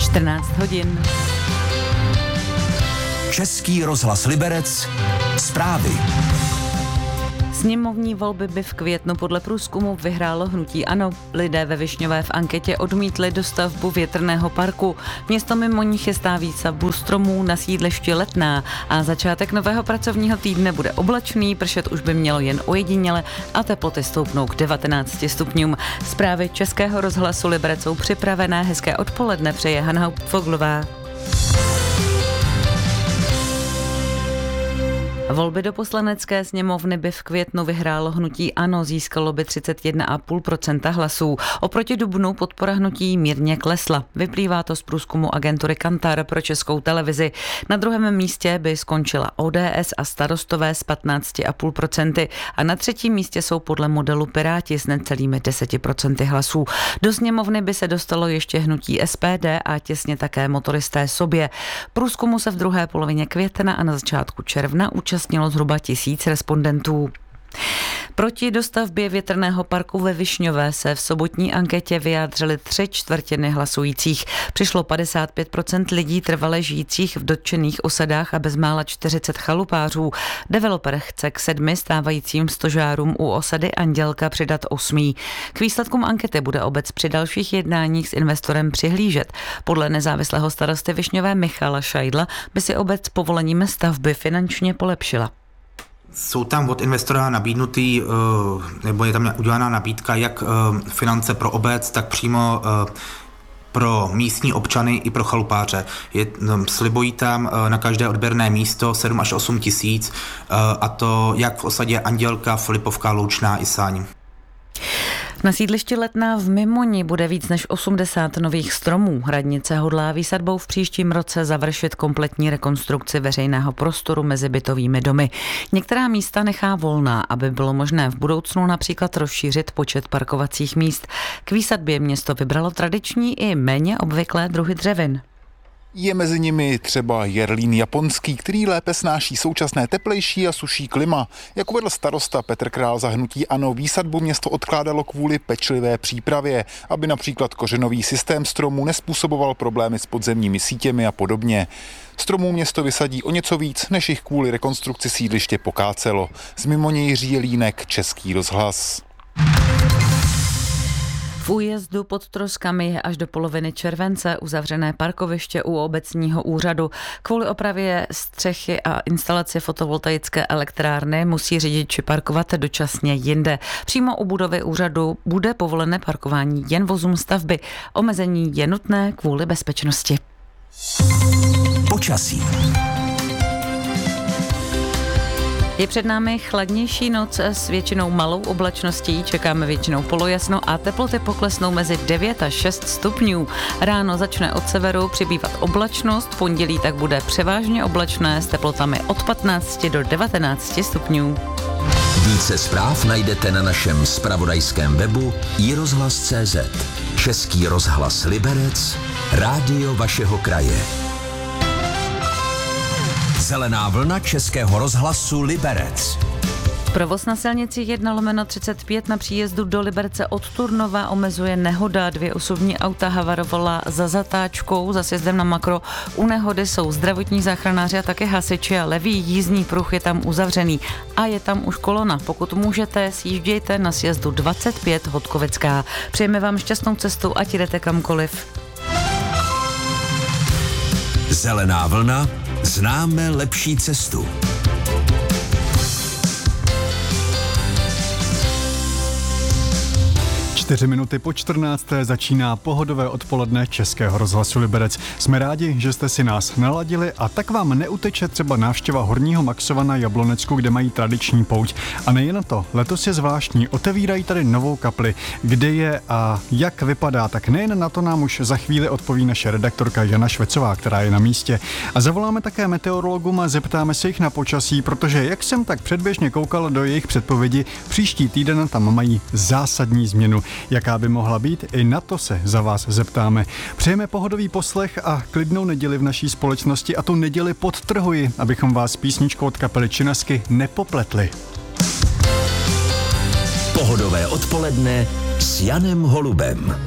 14 hodin. Český rozhlas Liberec. Zprávy. Sněmovní volby by v květnu podle průzkumu vyhrálo hnutí ANO. Lidé ve Višňové v anketě odmítli dostavbu větrného parku. Město mimo ní chystá výsadbu stromů na sídlišti Letná a začátek nového pracovního týdne bude oblačný, pršet už by mělo jen ojediněle a teploty stoupnou k 19 stupňům. Zprávy Českého rozhlasu Liberec jsou připravené. Hezké odpoledne přeje Hana Foglová. Volby do poslanecké sněmovny by v květnu vyhrálo hnutí ANO, získalo by 31,5% hlasů. Oproti dubnu podpora hnutí mírně klesla. Vyplývá to z průzkumu agentury Kantar pro Českou televizi. Na druhém místě by skončila ODS a Starostové s 15,5% a na třetím místě jsou podle modelu Piráti s necelými 10% hlasů. Do sněmovny by se dostalo ještě hnutí SPD a těsně také Motoristé sobě. Průzkumu se v druhé polovině května a na začátku června účastnilo zhruba 1000 respondentů. Proti dostavbě větrného parku ve Višňové se v sobotní anketě vyjádřili 3/4 hlasujících. Přišlo 55% lidí trvale žijících v dotčených osadách a bezmála 40 chalupářů. Developer chce k 7 stávajícím stožárům u osady Andělka přidat 8. K výsledkům ankety bude obec při dalších jednáních s investorem přihlížet. Podle nezávislého starosty Višňové Michala Šajdla by si obec povolením stavby finančně polepšila. Jsou tam od investora nabídnutý, nebo je tam udělaná nabídka jak finance pro obec, tak přímo pro místní občany i pro chalupáře. Slibují tam na každé odběrné místo 7 až 8 tisíc, a to jak v osadě Andělka, Filipovka, Loučná i Sáň. Na sídlišti Letná v Mimoni bude víc než 80 nových stromů. Radnice hodlá výsadbou v příštím roce završit kompletní rekonstrukci veřejného prostoru mezi bytovými domy. Některá místa nechá volná, aby bylo možné v budoucnu například rozšířit počet parkovacích míst. K výsadbě město vybralo tradiční i méně obvyklé druhy dřevin. Je mezi nimi třeba jerlín japonský, který lépe snáší současné teplejší a suší klima. Jak uvedl starosta Petr Král za hnutí ANO, výsadbu město odkládalo kvůli pečlivé přípravě, aby například kořenový systém stromů nespůsoboval problémy s podzemními sítěmi a podobně. Stromů město vysadí o něco víc, než jich kvůli rekonstrukci sídliště pokácelo. Z Mimoně Jiří Jelínek, Český rozhlas. V újezdu pod Troskami je až do poloviny července uzavřené parkoviště u obecního úřadu. Kvůli opravě střechy a instalaci fotovoltaické elektrárny musí řidiči parkovat dočasně jinde. Přímo u budovy úřadu bude povolené parkování jen vozům stavby. Omezení je nutné kvůli bezpečnosti. Počasí. Je před námi chladnější noc s většinou malou oblačností, čekáme většinou polojasno a teploty poklesnou mezi 9 a 6 stupňů. Ráno začne od severu přibývat oblačnost, pondělí tak bude převážně oblačné s teplotami od 15 do 19 stupňů. Více zpráv najdete na našem zpravodajském webu iRozhlas.cz. Český rozhlas Liberec, rádio vašeho kraje. Zelená vlna Českého rozhlasu Liberec. Provoz na silnici 1/35 na příjezdu do Liberce od Turnova omezuje nehoda. 2 osobní auta havarovala za zatáčkou, za sjezdem na Makro. U nehody jsou zdravotní záchranáři a také hasiči a levý jízdní pruh je tam uzavřený. A je tam už kolona. Pokud můžete, sjíždějte na sjezdu 25 Hodkovecká. Přejeme vám šťastnou cestu, ať jdete kamkoliv. Zelená vlna. Známe lepší cestu. 4 minuty po 14. začíná pohodové odpoledne Českého rozhlasu Liberec. Jsme rádi, že jste si nás naladili a tak vám neuteče třeba návštěva Horního Maxova na Jablonecku, kde mají tradiční pouť. A nejen to, letos je zvláštní, otevírají tady novou kapli. Kde je a jak vypadá, tak nejen na to nám už za chvíli odpoví naše redaktorka Jana Švecová, která je na místě. A zavoláme také meteorologům a zeptáme se jich na počasí, protože jak jsem tak předběžně koukal do jejich předpovědi, příští týden tam mají zásadní změnu. Jaká by mohla být, i na to se za vás zeptáme. Přejeme pohodový poslech a klidnou neděli v naší společnosti a tu neděli podtrhuji, abychom vás písničkou od kapely Činasky nepopletli. Pohodové odpoledne s Janem Holubem.